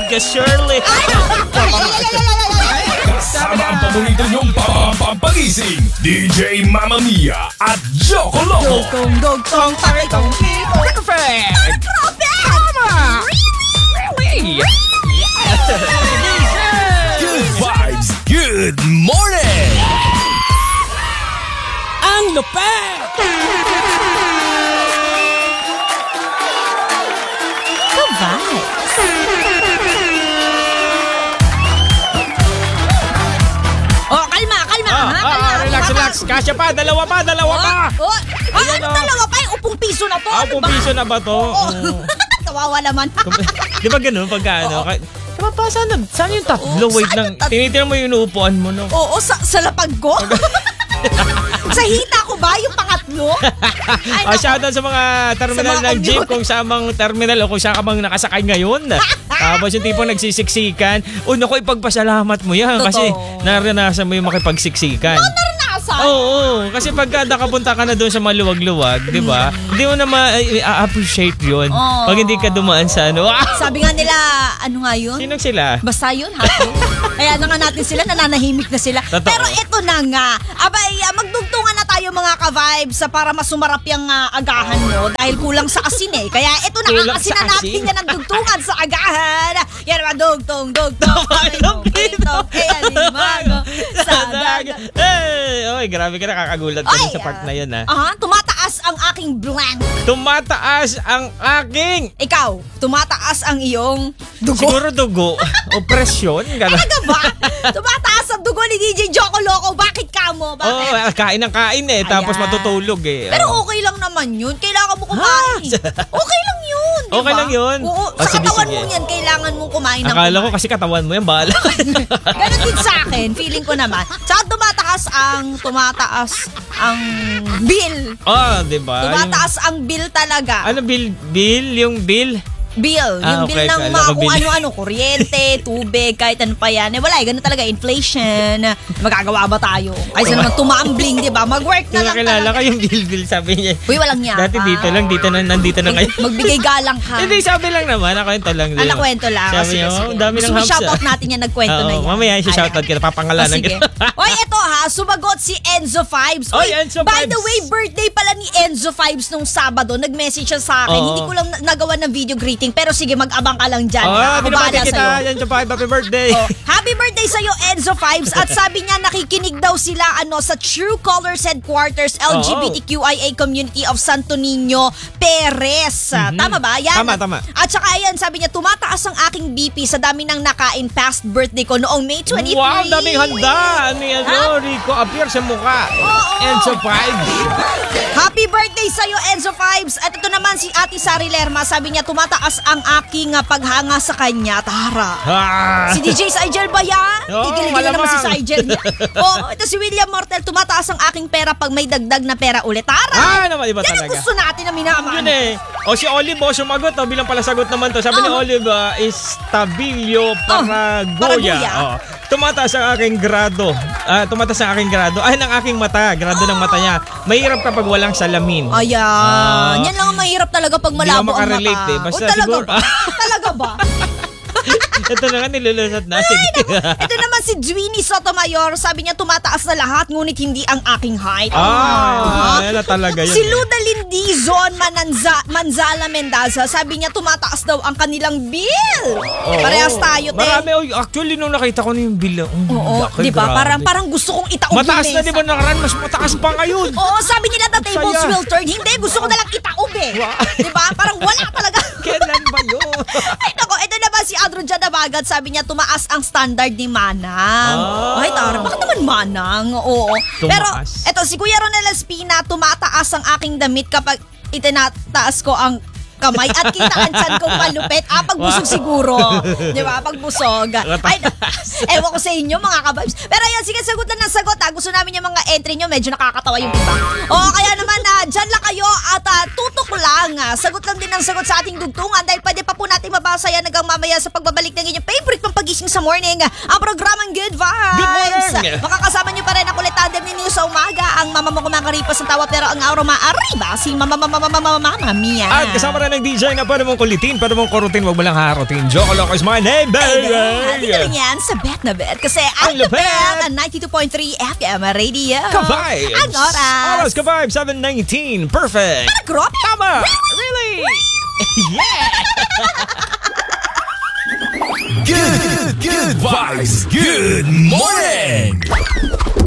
ka, Shirley. Kasama ang paborito niyong pampagising, DJ Mamma Mia at Joko Loco. Dugtong, takitong, perfect. Tama. Really? Good vibes, good morning! Ang lupet! Good vibes. Oh, kalma. Relax. Kasya pa, dalawa pa. Ano dalawa pa? Yung upong piso na to. Upong piso na ba to? Kawawa naman. Di ba ganun pagka ano? Saan yung tatlo? Wait lang. Tinitingnan mo yung inuupuan mo, no? Oo, sa lapag ko. Sa hita ko ba yung pangatlo? Shoutout sa mga terminal Sa mga ng jeep kung saan mang terminal o kung saan ka mang nakasakay ngayon. Tapos yung tipong nagsisiksikan. Naku, ipagpasalamat mo yan. Totoo. Kasi naranasan mo yung makipagsiksikan. Naranasan? Oo. Kasi pagka nakapunta ka na doon sa maluwag-luwag, di ba? Hindi mo na ma-appreciate yun. Pag hindi ka dumaan sa ano. Sabi nga nila, ano nga yun? Sinong sila? Basta yun, happy. Kaya na nga natin sila, nananahimik na sila. Totoo. Pero ito na nga. Abay, magdugtungan na tayo mga ka-vibes para masumarap yung agahan mo. Dahil kulang sa asin eh. Kaya ito na Kulang nga, asin sa na natin asin? yan ang dugtungan sa agahan. Yan naman, dugtong. Kaya limago sa dagat. Oy, grabe ka, nakakagulat ka sa part na yun, ha? Tumataas ang aking blank. Tumataas ang aking... Ikaw, tumataas ang iyong dugo. Siguro dugo. O presyon. Talaga ba? Tumataas ang dugo ni DJ Joko Loco. Bakit ka mo? Bakit? Kain ng kain eh. Tapos Ayan. matutulog eh. Pero okay lang naman yun. Kailangan mo kumain. Okay lang yun. Diba? Okay lang yun? Oo. Sa Sige, katawan sige. mo yan, kailangan mong kumain ng Akala ko kumain. kasi katawan mo yan, bahala. Ganon din sa akin. Feeling ko naman. Saka tumataas ang bill. Diba? Tumataas ang bill talaga. Ano bill? Yung bill? Bill. Yung bill okay. ng Kala mga ko kung bill. ano-ano, kuryente, tubig, kahit ano pa yan. Wala ganun talaga, inflation. Magagawa ba tayo? Kaysa naman tumambling, di ba? Mag-work na lang Nakilala talaga. ka yung bill, sabi niya. Uy, walang niya. Dati dito lang, nandito na kayo. Magbigay galang ka. Hindi, sabi lang naman. Nakwento lang. Ano kwento lang? Sabi niya, dami ng hams. Shoutout natin yan, nagkwento na yan. Mamaya shoutout kita, papangalanan Sige. kita. Oy, eto ha, sumagot si Enzo Vibes. Oy, Enzo by Vibes. the way, birthday pala ni Enzo Vibes nung Sabado. Nag-message siya sa akin. Oo. Hindi ko lang nagawa ng video greeting, pero sige, mag-abang ka lang dyan. Pinapati Bahala kita. sa'yo. Yan, happy birthday. Happy birthday sa'yo, Enzo Vibes. At sabi niya, nakikinig daw sila sa True Colors Headquarters LGBTQIA Community of Santo Niño, Perez. Tama ba? Yan. Tama. At saka ayan, sabi niya, tumataas ang aking BP sa dami ng nakain past birthday ko noong May 23. Wow, daming handa. Rico, appear sa mukha. Enzo Vibes. Happy birthday sa'yo, Enzo Vibes. At ito naman si Ate Sari Lerma. Sabi niya, tumataas ang aking paghanga sa kanya. Tara. Si DJ Saigel ba yan? Gigil-gil naman si Saigel. Ito si William Mortel. Tumataas ang aking pera pag may dagdag na pera ulit. Tara. Naman iba Yan ang talaga. gusto natin na minamahal. Yun eh. Si Olive, sumagot. Bilang pala sagot naman to. Sabi ni Olive, Estabilio Paragoya. Tumataas ang aking grado. Tumataas ang aking grado. Ng aking mata. Grado ng mata niya. Mahirap kapag walang salamin. Ayan. Yan lang ang mahirap talaga pag malabo ang mata. makarelate eh. Basta talaga siguro- ba? Talaga ba? Ito na nga, nilulusot na. Sige. Ito naman si Dwinnie Sotomayor. Sabi niya, tumataas na lahat ngunit hindi ang aking height. Yan na talaga yun. Si Luda Lindizon Manzala Mendaza, sabi niya, tumataas daw ang kanilang bill. Parehas tayo, te. Marami. Actually, nung nakita ko na yung bill, Oo, di ba? Parang gusto kong itaog yung mataas na, mesa. di ba nakaraan? Mas mataas pa ngayon. Oo, sabi nila the tables Saya. will turn. Hindi, gusto ko na lang itaog eh. Di ba? Parang wala talaga. Kailan ba yun? Ay, nako, ito naman si Adro Jadabagat. Sabi niya, tumaas ang standard ni Manang. Ay, tara, bakit naman Manang? Oo. Tumaas. Pero, ito, si Kuya Ronel Espina, tumataas ang aking damit kapag itinataas ko ang kamay at kita ang tiyan kong malupit. Pagbusog siguro. Di ba? Pagbusog. Ay, ewan ko sa inyo, mga kababs. Pero ayan, sige, sagot na ng sagot. Gusto namin yung mga entry nyo. Medyo nakakatawa yung iba. Kaya naman, dyan lang kayo at tutok lang. Sagot lang din ng sagot sa ating dugtungan dahil pwede pa po natin mabasa yan hanggang mamaya sa pagbabalik ng inyong favorite pang pagising sa morning. Ang programang Good Vibes. Good morning. Makakasama nyo pa rin ang kulit tandem ni News sa umaga. Ang mama mo kumakaripas ng tawa pero ang araw maariba si Mama Mia. At kasama rin ka ng DJ na pwede mong kulitin, pwede mong kurutin, wag mo lang harutin. Joko Loco is my name, baby! Dito lang yan sa Bet na Bet kasi ang Ang lupit! lupit ang 92.3 FM Radio. Ka-vibes! Ang oras! Oras ka-vibes, 7:19. Perfect! Grabe! Tama! Really? Yeah! Good vibes, good morning!